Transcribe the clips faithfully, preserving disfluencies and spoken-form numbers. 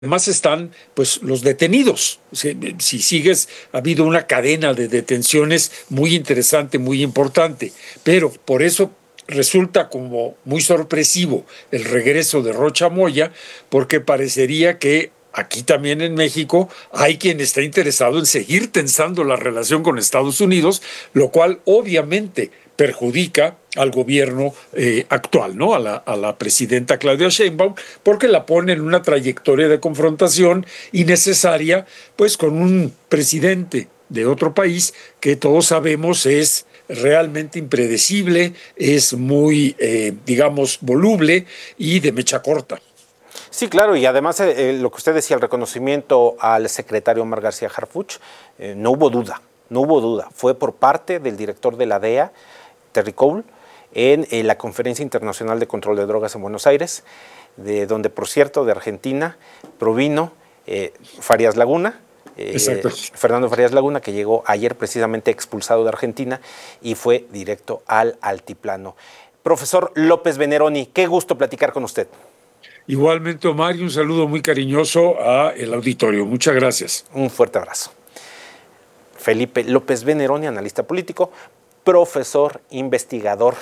Además están pues los detenidos. Si, si sigues, ha habido una cadena de detenciones muy interesante, muy importante, pero por eso resulta como muy sorpresivo el regreso de Rocha Moya, porque parecería que aquí también en México hay quien está interesado en seguir tensando la relación con Estados Unidos, lo cual obviamente perjudica al gobierno eh, actual, ¿no? A la, a la presidenta Claudia Sheinbaum, porque la pone en una trayectoria de confrontación innecesaria, pues con un presidente de otro país que todos sabemos es realmente impredecible, es muy, eh, digamos, voluble y de mecha corta. Sí, claro, y además eh, lo que usted decía, el reconocimiento al secretario Omar García Harfuch, eh, no hubo duda, no hubo duda. Fue por parte del director de la D E A, Terry Cole, en eh, la Conferencia Internacional de Control de Drogas en Buenos Aires, de donde, por cierto, de Argentina provino eh, Farías Laguna, eh, Exacto. Fernando Farías Laguna, que llegó ayer precisamente expulsado de Argentina y fue directo al altiplano. Profesor López Veneroni, qué gusto platicar con usted. Igualmente, Omar, y un saludo muy cariñoso a el auditorio. Muchas gracias. Un fuerte abrazo. Felipe López Veneroni, analista político, profesor investigador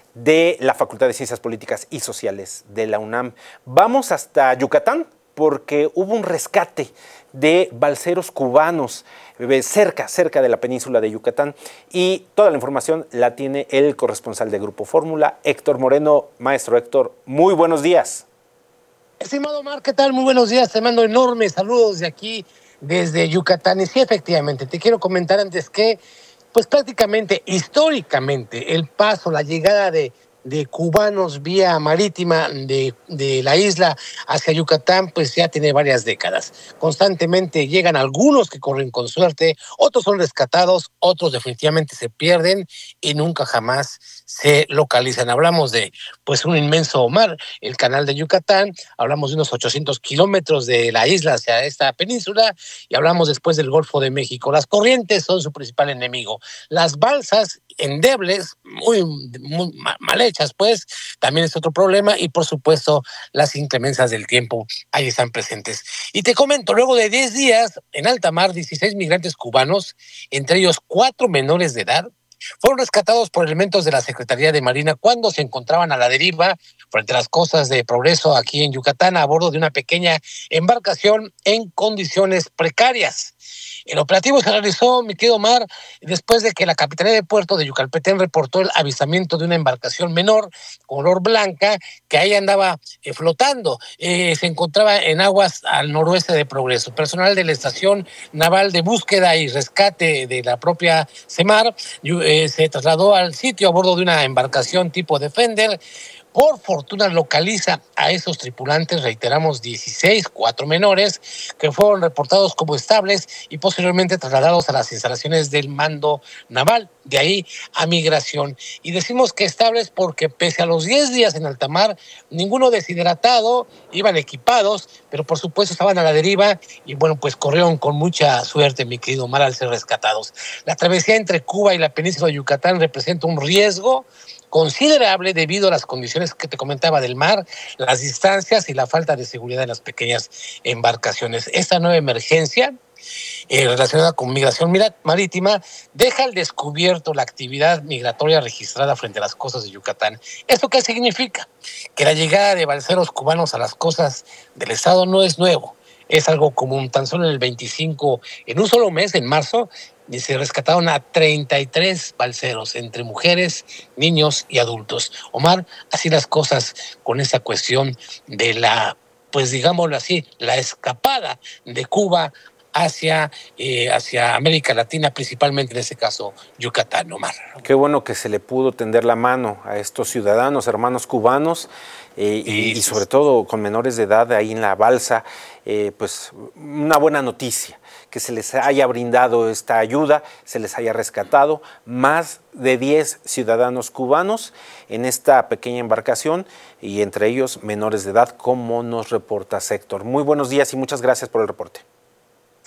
de la Facultad de Ciencias Políticas y Sociales de la UNAM. Vamos hasta Yucatán porque hubo un rescate de balseros cubanos cerca, cerca de la península de Yucatán, y toda la información la tiene el corresponsal de Grupo Fórmula, Héctor Moreno. Maestro Héctor, muy buenos días. Estimado Omar, ¿qué tal? Muy buenos días, te mando enormes saludos de aquí, desde Yucatán. Y sí, efectivamente, te quiero comentar antes que, pues prácticamente, históricamente, el paso, la llegada de, de cubanos vía marítima de, de la isla hacia Yucatán, pues ya tiene varias décadas. Constantemente llegan algunos que corren con suerte, otros son rescatados, otros definitivamente se pierden y nunca jamás se localizan. Hablamos de, pues, un inmenso mar, el canal de Yucatán. Hablamos de unos ochocientos kilómetros de la isla hacia esta península, y hablamos después del Golfo de México. Las corrientes son su principal enemigo. Las balsas endebles, muy, muy mal hechas, pues, también es otro problema, y por supuesto las inclemencias del tiempo ahí están presentes. Y te comento, luego de diez días en alta mar, dieciséis migrantes cubanos, entre ellos cuatro menores de edad, fueron rescatados por elementos de la Secretaría de Marina cuando se encontraban a la deriva frente a las costas de Progreso aquí en Yucatán, a bordo de una pequeña embarcación en condiciones precarias. El operativo se realizó, mi querido Omar, después de que la Capitanía de Puerto de Yucalpetén reportó el avistamiento de una embarcación menor, color blanca, que ahí andaba eh, flotando. Eh, se encontraba en aguas al noroeste de Progreso. Personal de la Estación Naval de Búsqueda y Rescate de la propia CEMAR eh, se trasladó al sitio a bordo de una embarcación tipo Defender. Por fortuna localiza a esos tripulantes, reiteramos, dieciséis, cuatro menores, que fueron reportados como estables y posteriormente trasladados a las instalaciones del mando naval, de ahí a migración. Y decimos que estables porque pese a los diez días en alta mar, ninguno deshidratado, iban equipados, pero por supuesto estaban a la deriva y bueno, pues corrieron con mucha suerte, mi querido Omar, al ser rescatados. La travesía entre Cuba y la península de Yucatán representa un riesgo considerable debido a las condiciones que te comentaba del mar, las distancias y la falta de seguridad en las pequeñas embarcaciones. Esta nueva emergencia eh, relacionada con migración marítima deja al descubierto la actividad migratoria registrada frente a las costas de Yucatán. ¿Esto qué significa? Que la llegada de balseros cubanos a las costas del estado no es nuevo. Es algo común. Tan solo en el veinticinco, en un solo mes, en marzo, se rescataron a treinta y tres balseros, entre mujeres, niños y adultos. Omar, así las cosas con esta cuestión de la, pues digámoslo así, la escapada de Cuba hacia, eh, hacia América Latina, principalmente en este caso Yucatán, Omar. Qué bueno que se le pudo tender la mano a estos ciudadanos, hermanos cubanos, eh, y, y sobre todo con menores de edad ahí en la balsa. Eh, pues una buena noticia, que se les haya brindado esta ayuda, se les haya rescatado más de diez ciudadanos cubanos en esta pequeña embarcación, y entre ellos menores de edad, como nos reporta Héctor. Muy buenos días y muchas gracias por el reporte.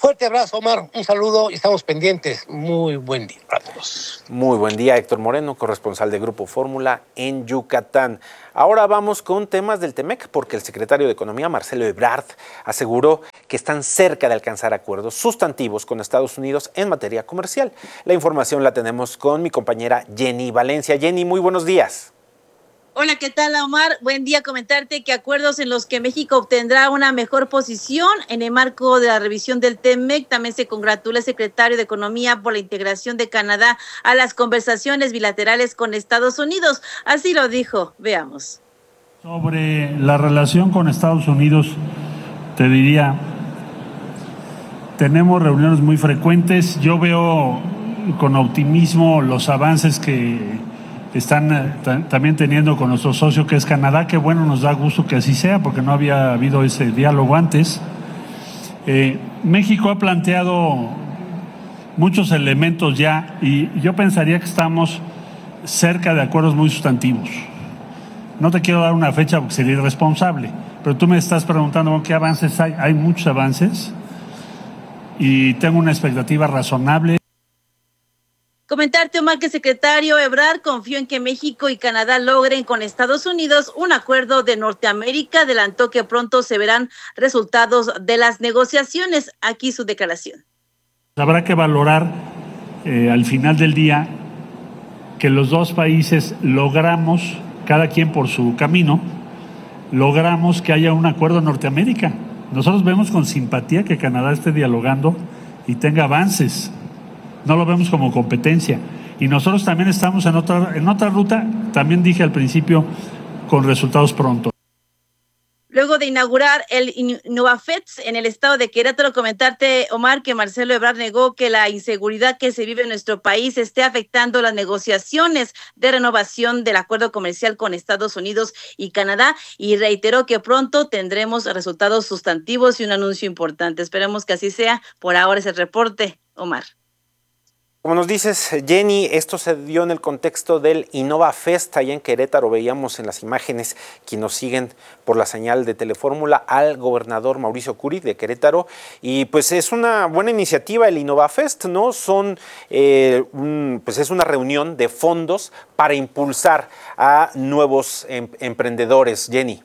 Fuerte abrazo, Omar, un saludo y estamos pendientes. Muy buen día para todos. Muy buen día, Héctor Moreno, corresponsal de Grupo Fórmula en Yucatán. Ahora vamos con temas del Temec, porque el secretario de Economía, Marcelo Ebrard, aseguró que están cerca de alcanzar acuerdos sustantivos con Estados Unidos en materia comercial. La información la tenemos con mi compañera Jenny Valencia. Jenny, muy buenos días. Hola, ¿qué tal, Omar? Buen día. Comentarte que acuerdos en los que México obtendrá una mejor posición en el marco de la revisión del Temec. También se congratula el secretario de Economía por la integración de Canadá a las conversaciones bilaterales con Estados Unidos. Así lo dijo. Veamos. Sobre la relación con Estados Unidos, te diría, tenemos reuniones muy frecuentes. Yo veo con optimismo los avances que están eh, t- también teniendo con nuestro socio que es Canadá, que bueno, nos da gusto que así sea, porque no había habido ese diálogo antes. Eh, México ha planteado muchos elementos ya y yo pensaría que estamos cerca de acuerdos muy sustantivos. No te quiero dar una fecha porque sería irresponsable, pero tú me estás preguntando qué avances hay. Hay muchos avances y tengo una expectativa razonable. Comentarte, Omar, que el secretario Ebrard confió en que México y Canadá logren con Estados Unidos un acuerdo de Norteamérica. Adelantó que pronto se verán resultados de las negociaciones. Aquí su declaración. Habrá que valorar eh, al final del día que los dos países logramos, cada quien por su camino, logramos que haya un acuerdo en Norteamérica. Nosotros vemos con simpatía que Canadá esté dialogando y tenga avances. No lo vemos como competencia. Y nosotros también estamos en otra, en otra ruta, también dije al principio, con resultados pronto. Luego de inaugurar el InnovaFest en el estado de Querétaro, comentarte, Omar, que Marcelo Ebrard negó que la inseguridad que se vive en nuestro país esté afectando las negociaciones de renovación del acuerdo comercial con Estados Unidos y Canadá, y reiteró que pronto tendremos resultados sustantivos y un anuncio importante. Esperemos que así sea. Por ahora es el reporte, Omar. Como nos dices, Jenny, esto se dio en el contexto del InnovaFest allá en Querétaro. Veíamos en las imágenes, quienes nos siguen por la señal de Telefórmula, al gobernador Mauricio Curi de Querétaro. Y pues es una buena iniciativa el InnovaFest, ¿no? Son, eh, un, pues es una reunión de fondos para impulsar a nuevos em- emprendedores. Jenny.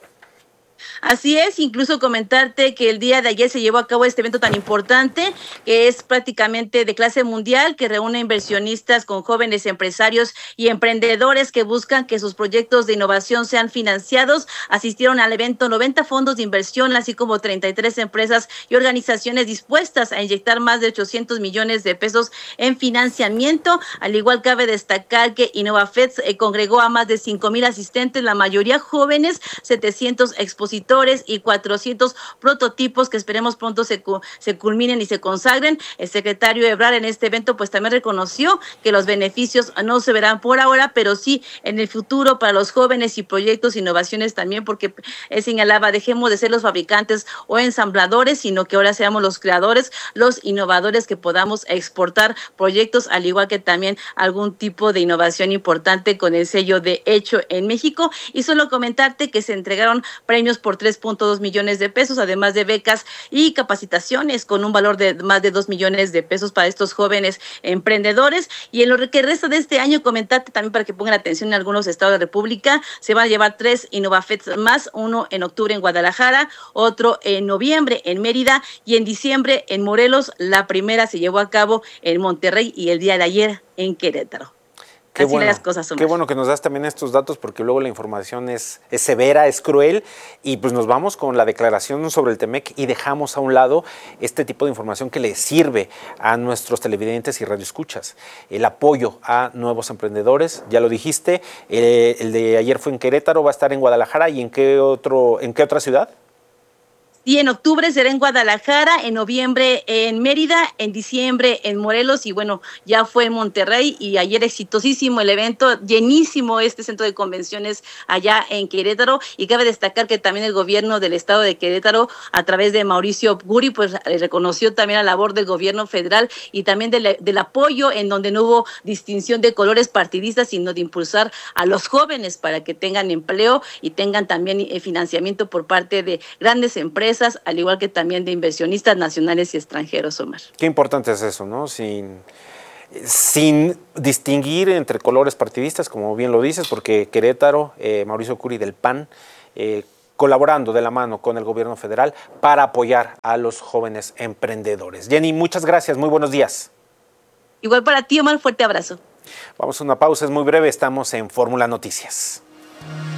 Así es, incluso comentarte que el día de ayer se llevó a cabo este evento tan importante, que es prácticamente de clase mundial, que reúne inversionistas con jóvenes empresarios y emprendedores que buscan que sus proyectos de innovación sean financiados. Asistieron al evento noventa fondos de inversión, así como treinta y tres empresas y organizaciones dispuestas a inyectar más de ochocientos millones de pesos en financiamiento. Al igual, cabe destacar que InnovaFest eh, congregó a más de cinco mil asistentes, la mayoría jóvenes, setecientos expositores y cuatrocientos prototipos que esperemos pronto se, se culminen y se consagren. El secretario Ebrard en este evento pues también reconoció que los beneficios no se verán por ahora, pero sí en el futuro para los jóvenes y proyectos, innovaciones también, porque él señalaba, dejemos de ser los fabricantes o ensambladores, sino que ahora seamos los creadores, los innovadores, que podamos exportar proyectos, al igual que también algún tipo de innovación importante con el sello de Hecho en México. Y solo comentarte que se entregaron premios por tres punto dos millones de pesos, además de becas y capacitaciones con un valor de más de dos millones de pesos para estos jóvenes emprendedores. Y en lo que resta de este año, comentarte también para que pongan atención, en algunos estados de la República se van a llevar tres InnovaFests más, uno en octubre en Guadalajara, otro en noviembre en Mérida y en diciembre en Morelos. La primera se llevó a cabo en Monterrey y el día de ayer en Querétaro. Qué Así bueno, las cosas son. Qué bueno que nos das también estos datos, porque luego la información es, es severa, es cruel, y pues nos vamos con la declaración sobre el Temec y dejamos a un lado este tipo de información que le sirve a nuestros televidentes y radioescuchas. El apoyo a nuevos emprendedores, ya lo dijiste, eh, el de ayer fue en Querétaro, va a estar en Guadalajara, ¿y en qué otro, en qué otra ciudad? Y en octubre será en Guadalajara, en noviembre en Mérida, en diciembre en Morelos y bueno, ya fue en Monterrey y ayer exitosísimo el evento, llenísimo este centro de convenciones allá en Querétaro. Y cabe destacar que también el gobierno del estado de Querétaro, a través de Mauricio Curi, pues reconoció también la labor del gobierno federal y también del, del apoyo, en donde no hubo distinción de colores partidistas, sino de impulsar a los jóvenes para que tengan empleo y tengan también financiamiento por parte de grandes empresas empresas, al igual que también de inversionistas nacionales y extranjeros, Omar. Qué importante es eso, ¿no? Sin, sin distinguir entre colores partidistas, como bien lo dices, porque Querétaro, eh, Mauricio Curi del P A N, eh, colaborando de la mano con el gobierno federal para apoyar a los jóvenes emprendedores. Jenny, muchas gracias, muy buenos días. Igual para ti, Omar, fuerte abrazo. Vamos a una pausa, es muy breve, estamos en Fórmula Noticias.